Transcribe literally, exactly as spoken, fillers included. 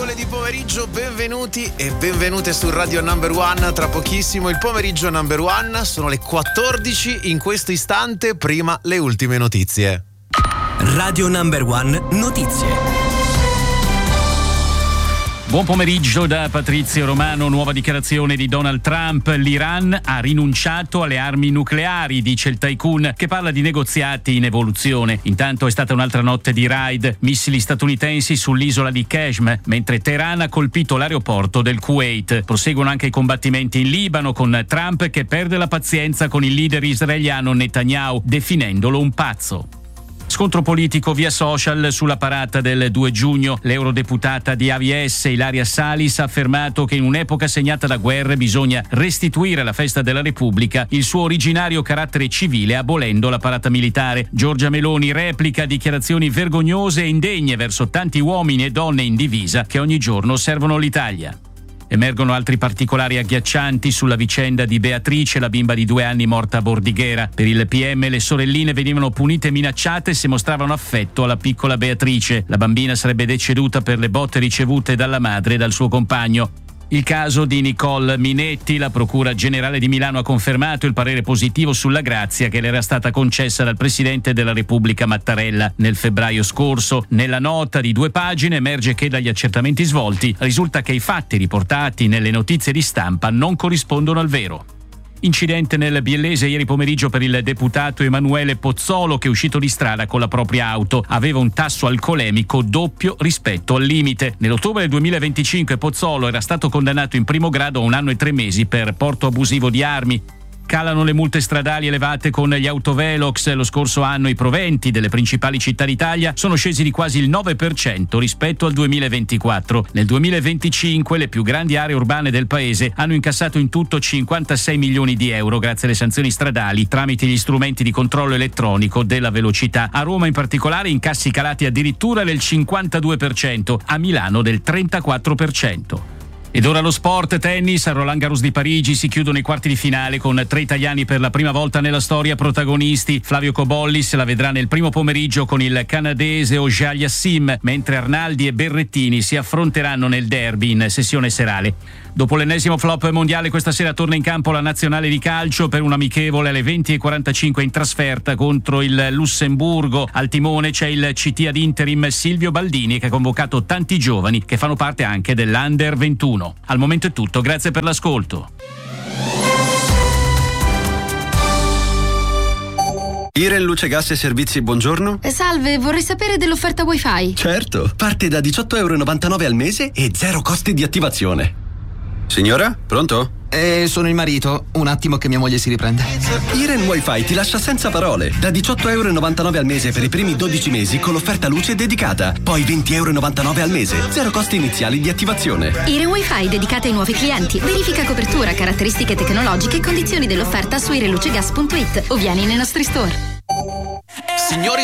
Lunedì pomeriggio, benvenuti e benvenute su Radio Number One. Tra pochissimo il pomeriggio Number One, sono le quattordici in questo istante, prima le ultime notizie. Radio Number One Notizie. Buon pomeriggio da Patrizio Romano. Nuova dichiarazione di Donald Trump. L'Iran ha rinunciato alle armi nucleari, dice il tycoon, che parla di negoziati in evoluzione. Intanto è stata un'altra notte di raid, missili statunitensi sull'isola di Qashm, mentre Teheran ha colpito l'aeroporto del Kuwait. Proseguono anche i combattimenti in Libano, con Trump che perde la pazienza con il leader israeliano Netanyahu, definendolo un pazzo. Scontro politico via social sulla parata del due giugno. L'eurodeputata di A V S Ilaria Salis ha affermato che in un'epoca segnata da guerre bisogna restituire alla festa della Repubblica il suo originario carattere civile, abolendo la parata militare. Giorgia Meloni replica dichiarazioni vergognose e indegne verso tanti uomini e donne in divisa che ogni giorno servono l'Italia. Emergono altri particolari agghiaccianti sulla vicenda di Beatrice, la bimba di due anni morta a Bordighera. Per il P M le sorelline venivano punite e minacciate se mostravano affetto alla piccola Beatrice. La bambina sarebbe deceduta per le botte ricevute dalla madre e dal suo compagno. Il caso di Nicole Minetti, la Procura Generale di Milano ha confermato il parere positivo sulla grazia che le era stata concessa dal Presidente della Repubblica Mattarella nel febbraio scorso. Nella nota di due pagine emerge che dagli accertamenti svolti risulta che i fatti riportati nelle notizie di stampa non corrispondono al vero. Incidente nel Biellese ieri pomeriggio per il deputato Emanuele Pozzolo, che è uscito di strada con la propria auto. Aveva un tasso alcolemico doppio rispetto al limite. Nell'ottobre del duemilaventicinque Pozzolo era stato condannato in primo grado a un anno e tre mesi per porto abusivo di armi. Calano le multe stradali elevate con gli autovelox. Lo scorso anno i proventi delle principali città d'Italia sono scesi di quasi il nove per cento rispetto al duemilaventiquattro. Nel duemilaventicinque le più grandi aree urbane del paese hanno incassato in tutto cinquantasei milioni di euro grazie alle sanzioni stradali tramite gli strumenti di controllo elettronico della velocità. A Roma in particolare incassi calati addirittura del cinquantadue per cento, a Milano del trentaquattro per cento. Ed ora lo sport, tennis, a Roland Garros di Parigi si chiudono i quarti di finale con tre italiani per la prima volta nella storia protagonisti. Flavio Cobolli se la vedrà nel primo pomeriggio con il canadese Auger-Aliassime, mentre Arnaldi e Berrettini si affronteranno nel derby in sessione serale. Dopo l'ennesimo flop mondiale, questa sera torna in campo la nazionale di calcio per un amichevole alle venti e quarantacinque in trasferta contro il Lussemburgo. Al timone c'è il C T ad interim Silvio Baldini, che ha convocato tanti giovani che fanno parte anche dell'Under ventuno. Al momento è tutto, grazie per l'ascolto. Iren Luce Gas e Servizi, buongiorno. Salve, vorrei sapere dell'offerta wifi. Certo, parte da diciotto euro e novantanove al mese e zero costi di attivazione. Signora, pronto? Eh, sono il marito, un attimo che mia moglie si riprende. Iren Wi-Fi ti lascia senza parole. Da diciotto euro e novantanove al mese per i primi dodici mesi con l'offerta luce dedicata. Poi venti euro e novantanove al mese, zero costi iniziali di attivazione. Iren Wi-Fi dedicata ai nuovi clienti. Verifica copertura, caratteristiche tecnologiche e condizioni dell'offerta su irenlucegas punto it o vieni nei nostri store. Signori